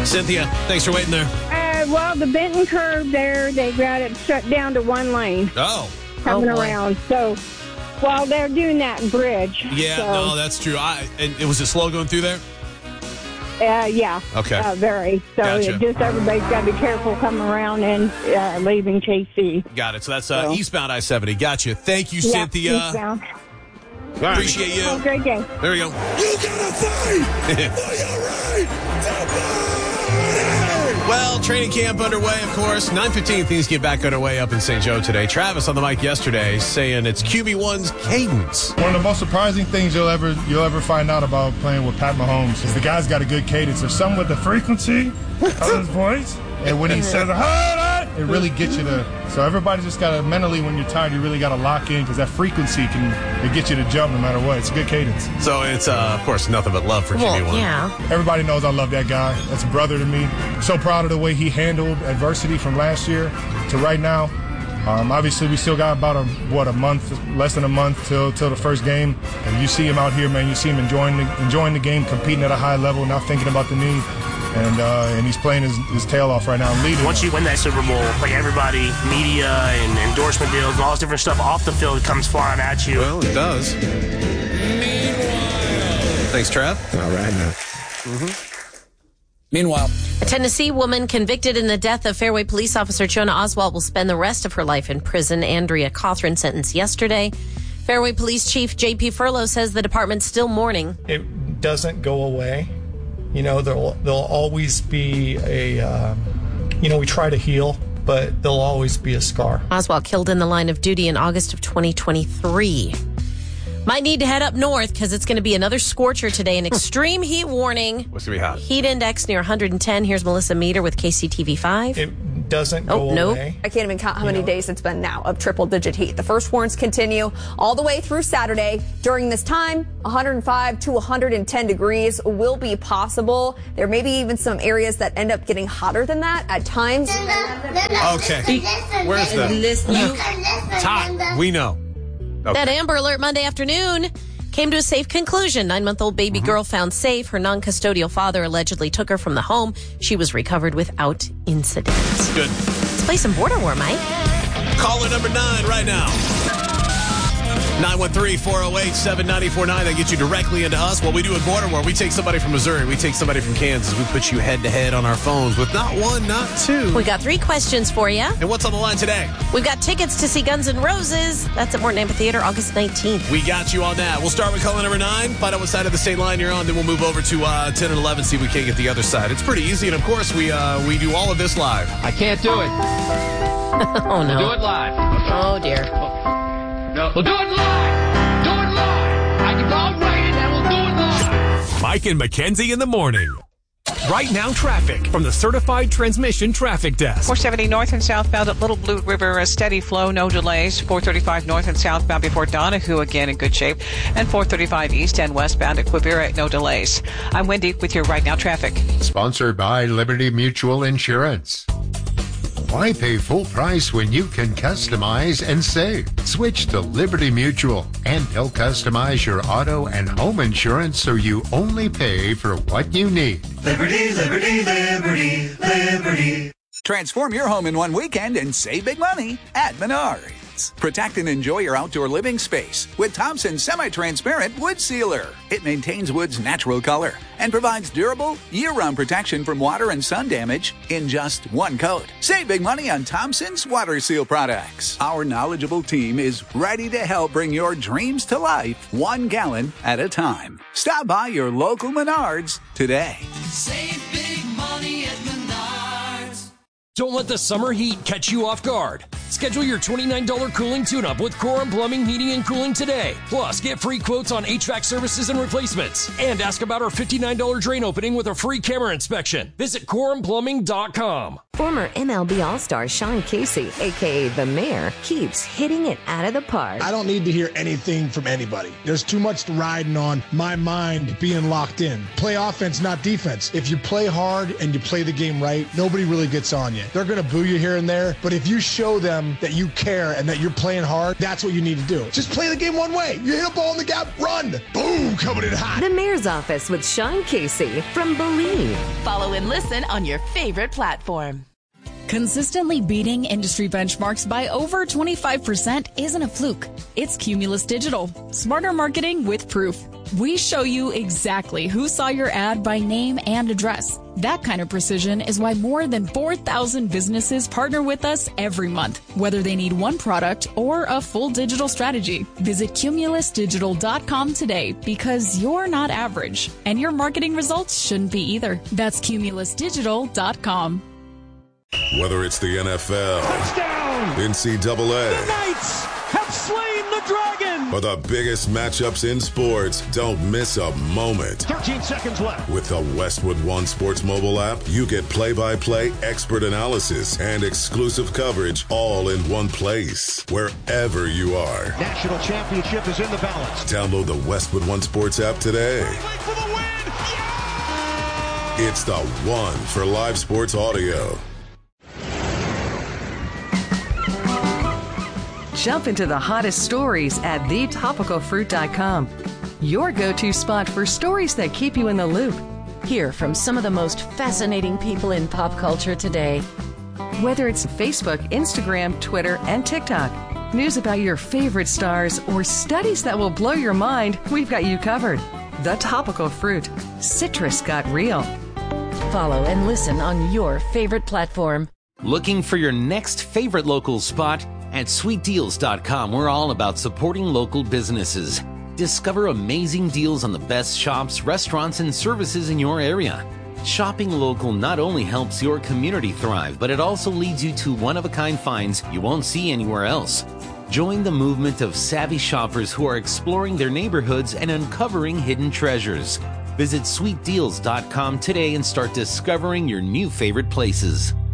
Cynthia, thanks for waiting there. Well, the Benton curve there, they got it shut down to one lane. Oh. Coming around. So, while they're doing that bridge. Yeah, no, that's true. And it was it slow going through there? Yeah. Okay. Very. So, Gotcha. just everybody's got to be careful coming around and leaving KC. Got it. So that's eastbound I-70. Gotcha. Thank you, Yeah, Cynthia. eastbound. Appreciate you. Have a great day. There we go. You gotta fight for your right to party! Well, training camp underway, of course. 9:15, things get back underway up in St. Joe today. Travis on the mic yesterday saying it's QB1's cadence. One of the most surprising things you'll ever find out about playing with Pat Mahomes is the guy's got a good cadence. There's something with the frequency of his voice, and when he says it really gets you to. So everybody just got to mentally, when you're tired, you really got to lock in because that frequency it get you to jump no matter what. It's a good cadence. So it's, of course, nothing but love for QB1. Yeah. Everybody knows I love that guy. That's a brother to me. So proud of the way he handled adversity from last year to right now. Obviously, we still got about a month, less than a month till the first game. And you see him out here, man. You see him enjoying the game, competing at a high level, not thinking about the knee. And he's playing his tail off right now and leading. Once you win that Super Bowl, like everybody, media and endorsement deals and all this different stuff off the field comes flying at you. Well, it does. Thanks, Trav. All right, now. Meanwhile, a Tennessee woman convicted in the death of Fairway police officer Jonah Oswald will spend the rest of her life in prison. Andrea Cothran sentenced yesterday. Fairway Police Chief J.P. Furlow says the department's still mourning. It doesn't go away. You know, there'll always be we try to heal, but there'll always be a scar. Oswald killed in the line of duty in August of 2023. Might need to head up north because it's going to be another scorcher today. An extreme heat warning. What's going to be hot? Heat index near 110. Here's Melissa Meter with KCTV5. It doesn't go away. I can't even count how many days it's been now of triple-digit heat. The first warns continue all the way through Saturday. During this time, 105 to 110 degrees will be possible. There may be even some areas that end up getting hotter than that at times. Okay. Where's the... It's hot. We know. Okay. That Amber Alert Monday afternoon came to a safe conclusion. 9-month-old baby girl found safe. Her non-custodial father allegedly took her from the home. She was recovered without incident. Good. Let's play some border war, Mike. Caller number 9 right now. 913-408-7949. That gets you directly into us. Well, we do a border war. We take somebody from Missouri. We take somebody from Kansas. We put you head-to-head on our phones with not one, not two. We got 3 questions for you. And what's on the line today? We've got tickets to see Guns N' Roses. That's at Morton Amphitheater, August 19th. We got you on that. We'll start with caller number 9. Find out what side of the state line you're on. Then we'll move over to 10 and 11, see if we can't get the other side. It's pretty easy. And, of course, we do all of this live. I can't do it. Oh, no. We'll do it live. Oh, dear. No. We'll do it live. Do it live. I'll write it and we'll do it live. Mike and Mackenzie in the morning. Right now, traffic from the Certified Transmission Traffic Desk. 470 north and southbound at Little Blue River, a steady flow, no delays. 435 north and southbound before Donahue, again in good shape. And 435 east and westbound at Quivira, no delays. I'm Wendy with your Right Now traffic. Sponsored by Liberty Mutual Insurance. Why pay full price when you can customize and save? Switch to Liberty Mutual, and they'll customize your auto and home insurance so you only pay for what you need. Liberty, liberty, liberty, liberty. Transform your home in one weekend and save big money at Menards. Protect and enjoy your outdoor living space with Thompson's semi-transparent wood sealer. It maintains wood's natural color and provides durable, year-round protection from water and sun damage in just one coat. Save big money on Thompson's water seal products. Our knowledgeable team is ready to help bring your dreams to life 1 gallon at a time. Stop by your local Menards today. Save big money at Menards. Don't let the summer heat catch you off guard. Schedule your $29 cooling tune-up with Corum Plumbing, Heating, and Cooling today. Plus, get free quotes on HVAC services and replacements. And ask about our $59 drain opening with a free camera inspection. Visit CorumPlumbing.com. Former MLB All-Star Sean Casey, a.k.a. The Mayor, keeps hitting it out of the park. I don't need to hear anything from anybody. There's too much riding on my mind being locked in. Play offense, not defense. If you play hard and you play the game right, nobody really gets on you. They're going to boo you here and there, but if you show them that you care and that you're playing hard, that's what you need to do. Just play the game one way. You hit a ball in the gap, run. Boom, coming in hot. The Mayor's Office with Sean Casey from Believe. Follow and listen on your favorite platform. Consistently beating industry benchmarks by over 25% isn't a fluke. It's Cumulus Digital. Smarter marketing with proof. We show you exactly who saw your ad by name and address. That kind of precision is why more than 4,000 businesses partner with us every month, whether they need one product or a full digital strategy. Visit cumulusdigital.com today because you're not average, and your marketing results shouldn't be either. That's cumulusdigital.com. Whether it's the NFL, touchdown, NCAA, the Knights have slain the dragon, or the biggest matchups in sports, don't miss a moment. 13 seconds left. With the Westwood One Sports mobile app, you get play-by-play expert analysis and exclusive coverage all in one place, wherever you are. National championship is in the balance. Download the Westwood One Sports app today. For the win. Yeah! It's the one for live sports audio. Jump into the hottest stories at thetopicalfruit.com. Your go-to spot for stories that keep you in the loop. Hear from some of the most fascinating people in pop culture today. Whether it's Facebook, Instagram, Twitter, and TikTok, news about your favorite stars, or studies that will blow your mind, we've got you covered. The Topical Fruit. Citrus got real. Follow and listen on your favorite platform. Looking for your next favorite local spot? At sweetdeals.com, we're all about supporting local businesses. Discover amazing deals on the best shops, restaurants, and services in your area. Shopping local not only helps your community thrive, but it also leads you to one-of-a-kind finds you won't see anywhere else. Join the movement of savvy shoppers who are exploring their neighborhoods and uncovering hidden treasures. Visit sweetdeals.com today and start discovering your new favorite places.